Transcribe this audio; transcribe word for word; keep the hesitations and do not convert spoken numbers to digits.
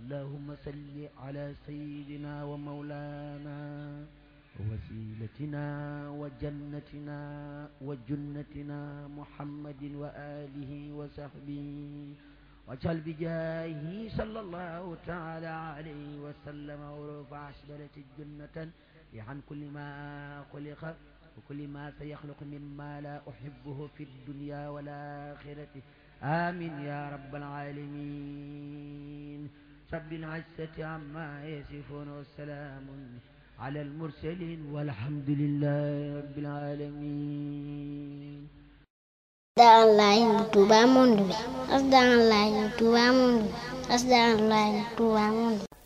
اللهم صل على سيدنا ومولانا ووسيلتنا وجنتنا وجنتنا محمد وآله وصحبه واجعل بجاهه صلى الله تعالى عليه وسلم ورفع عشبلة الجنة عن كل ما خلق وكل ما سيخلق مما لا أحبه في الدنيا والآخرة آمين يا رب العالمين. رب العزة عما يصفون والسلام على المرسلين والحمد لله رب العالمين. Asdaanlaay Touba monde bi asdaanlaay Touba monde bi asdaanlaay Touba monde